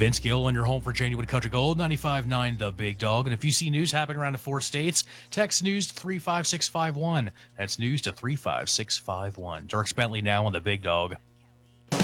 Vince Gill on your home for Genuine Country Gold, 95.9 The Big Dog. And if you see news happening around the 4 states, text news to 35651. That's news to 35651. Dirk Bentley now on The Big Dog.